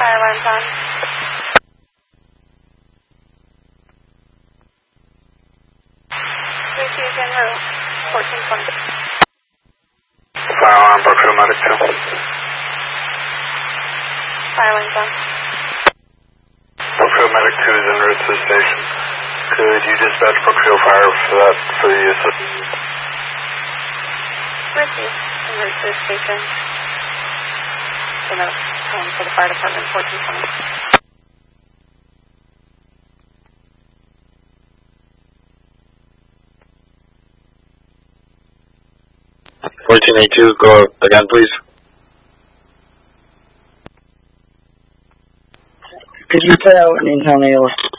Fire alarm's on. Receive en route, 1420. Fire alarm, Brookfield Medic 2. Fire alarm's on. Brookfield Medic 2 is en route to the station. Could you dispatch Brookfield Fire for the assistance? Receive en route to the station. For the fire department, 1420. 1482, go again, please. Could you put out an internal